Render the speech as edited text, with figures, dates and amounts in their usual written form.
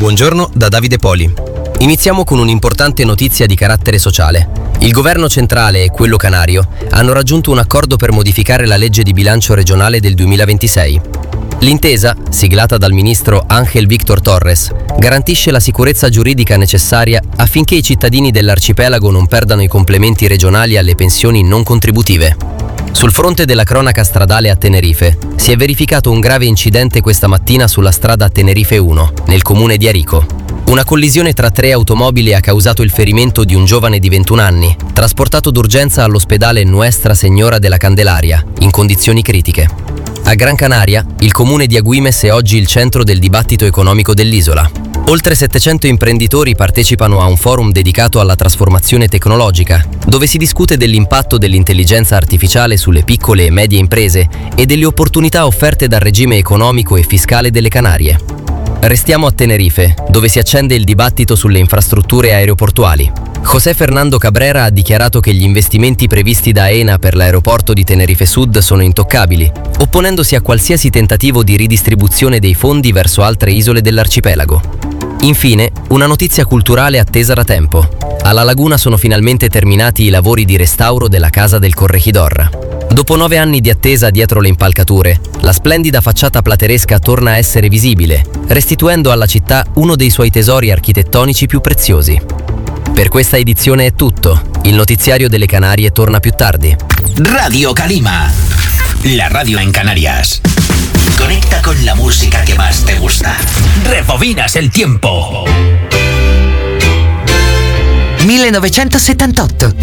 Buongiorno da Davide Poli. Iniziamo con un'importante notizia di carattere sociale. Il governo centrale e quello canario hanno raggiunto un accordo per modificare la legge di bilancio regionale del 2026. L'intesa, siglata dal ministro Ángel Víctor Torres, garantisce la sicurezza giuridica necessaria affinché i cittadini dell'arcipelago non perdano i complementi regionali alle pensioni non contributive. Sul fronte della cronaca stradale a Tenerife, si è verificato un grave incidente questa mattina sulla strada Tenerife 1, nel comune di Arico. Una collisione tra 3 automobili ha causato il ferimento di un giovane di 21 anni, trasportato d'urgenza all'ospedale Nuestra Señora de la Candelaria, in condizioni critiche. A Gran Canaria, il comune di Agüimes è oggi il centro del dibattito economico dell'isola. Oltre 700 imprenditori partecipano a un forum dedicato alla trasformazione tecnologica, dove si discute dell'impatto dell'intelligenza artificiale sulle piccole e medie imprese e delle opportunità offerte dal regime economico e fiscale delle Canarie. Restiamo a Tenerife, dove si accende il dibattito sulle infrastrutture aeroportuali. José Fernando Cabrera ha dichiarato che gli investimenti previsti da AENA per l'aeroporto di Tenerife Sud sono intoccabili, opponendosi a qualsiasi tentativo di ridistribuzione dei fondi verso altre isole dell'arcipelago. Infine, una notizia culturale attesa da tempo. Alla laguna sono finalmente terminati i lavori di restauro della Casa del Corregidor. Dopo 9 anni di attesa dietro le impalcature, la splendida facciata plateresca torna a essere visibile, restituendo alla città uno dei suoi tesori architettonici più preziosi. Per questa edizione è tutto. Il notiziario delle Canarie torna più tardi. Radio Calima, la radio en Canarias. Conecta con la música que más te gusta. Rebobinas el tiempo. 1978.